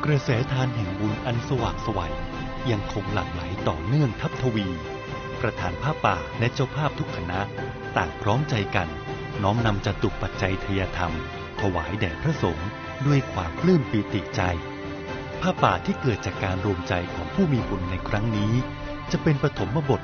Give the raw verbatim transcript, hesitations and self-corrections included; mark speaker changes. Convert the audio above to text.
Speaker 1: กระแสทานแห่งบุญอันสว่างไสวยังคงหลั่งไหลต่อเนื่องทับทวี ประธานผ้าป่าและเจ้าภาพทุกคณะต่างพร้อมใจกันน้อมนำจตุปัจจัยทายธรรมถวายแด่พระสงฆ์ด้วยความปลื้มปีติใจผ้าป่าที่เกิดจากการรวมใจของผู้มีบุญในครั้งนี้จะเป็นปฐมบท